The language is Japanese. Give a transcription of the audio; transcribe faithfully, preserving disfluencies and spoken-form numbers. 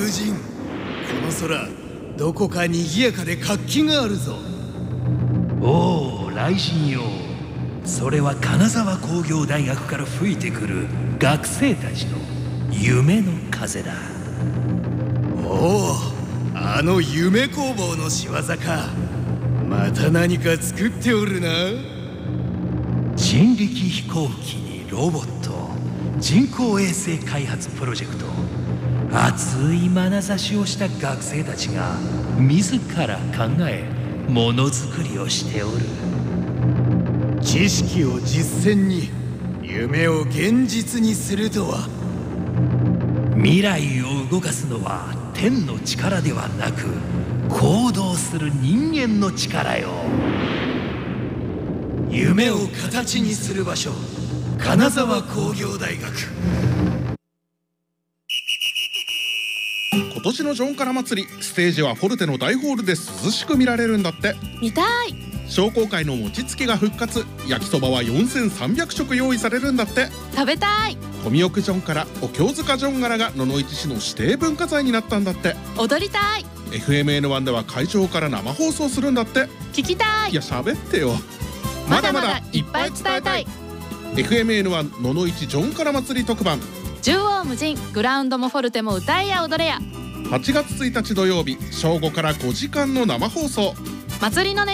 友人、この空どこか賑やかで活気があるぞ。 おお、雷神よ。それは金沢工業大学から吹いてくる学生たちの夢の風だ。 おお、あの夢工房の仕業か。また何か作っておるな。 人力飛行機にロボット、人工衛星開発プロジェクト、熱い眼差しをした学生たちが自ら考えものづくりをしておる。 知識を実践に、夢を現実にするとは。 未来を動かすのは天の力ではなく、行動する人間の力よ。 夢を形にする場所、金沢工業大学。 今年のジョンカラ祭り、ステージはフォルテの大ホールで涼しく見られるんだって。 見たい。 商工会の餅つきが復活。焼きそばはよんせんさんびゃくしょく用意されるんだって。 食べたい。 富奥ジョンからお経塚ジョン柄が野々市市の指定文化財になったんだって。 踊りたい。 エフエムエヌワン では会場から生放送するんだって。 聞きたい。 いや、喋ってよ。 まだまだいっぱい伝えたい。 エフエムエヌワン 野々市ジョンカラ祭り特番。 縦横無尽、グラウンドもフォルテも歌えや踊れや。 はちがつついたち土曜日、正午からごじかんの生放送。 祭りの熱